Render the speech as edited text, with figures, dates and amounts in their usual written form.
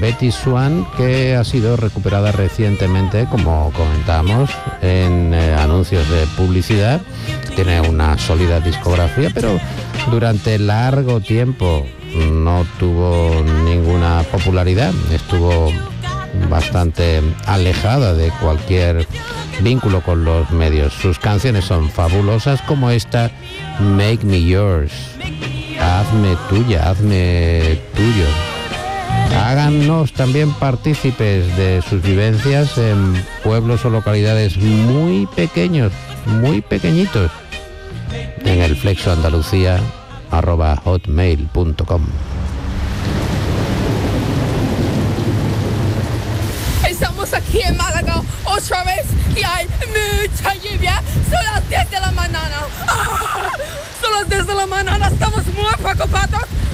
Betty Swan, que ha sido recuperada recientemente, como comentamos, en anuncios de publicidad. Tiene una sólida discografía, pero durante largo tiempo no tuvo ninguna popularidad. Estuvo bastante alejada de cualquier vínculo con los medios. Sus canciones son fabulosas, como esta Make Me Yours. Hazme tuya, hazme tuyo. Háganos también partícipes de sus vivencias en pueblos o localidades muy pequeños, muy pequeñitos, en el flexoandalucía@hotmail.com. Estamos aquí en Málaga otra vez y hay mucha lluvia. Son las 10 de la mañana. Son las 10 de la mañana, estamos muy preocupados